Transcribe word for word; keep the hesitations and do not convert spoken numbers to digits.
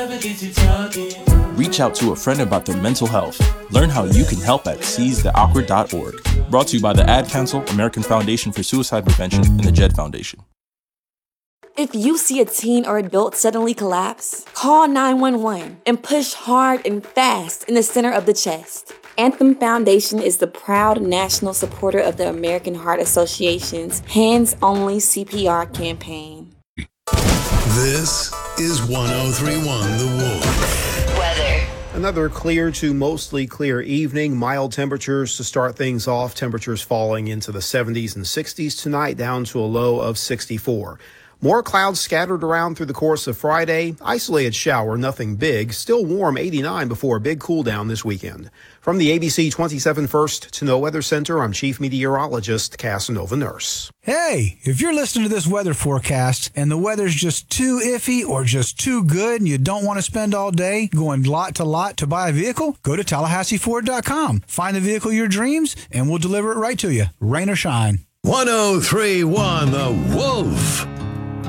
Reach out to a friend about their mental health. Learn how you can help at seize the awkward dot org. Brought to you by the Ad Council, American Foundation for Suicide Prevention, and the Jed Foundation. If you see a teen or adult suddenly collapse, call nine one one and push hard and fast in the center of the chest. Anthem Foundation is the proud national supporter of the American Heart Association's Hands Only C P R campaign. This is one oh three point one The Wolf. Weather. Another clear to mostly clear evening. Mild temperatures to start things off. Temperatures falling into the seventies and sixties tonight, down to a low of sixty-four. More clouds scattered around through the course of Friday. Isolated shower, nothing big. Still warm, eighty-nine before a big cool down this weekend. From the A B C twenty-seven First to Know Weather Center, I'm Chief Meteorologist Casanova Nurse. Hey, if you're listening to this weather forecast and the weather's just too iffy or just too good and you don't want to spend all day going lot to lot to buy a vehicle, go to Tallahassee Ford dot com. Find the vehicle of your dreams and we'll deliver it right to you, rain or shine. one oh three point one The Wolf.